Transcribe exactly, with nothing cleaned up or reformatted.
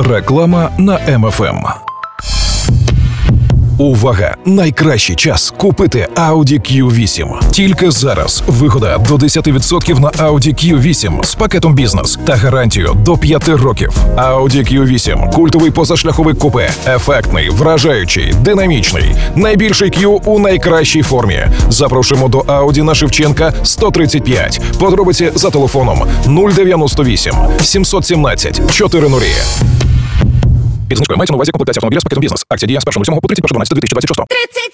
Реклама на Ем Еф Ем. Увага! Найкращий час купити Audi кью вісім. Тільки зараз вигода до десять відсотків на Audi кью вісім з пакетом бізнес та гарантію до п'яти років. Audi кью вісім – культовий позашляховик купе. Ефектний, вражаючий, динамічний. Найбільший Q у найкращій формі. Запрошуємо до Audi на Шевченка сто тридцять п'ять. Подробиці за телефоном нуль дев'яносто вісім сімсот сімнадцять чотирнадцять. Під знижкою мається на увазі комплектація автомобіля з пакетом бізнес. Акція діє з першого лютого по тридцять перше дванадцяте дві тисячі двадцять шостого.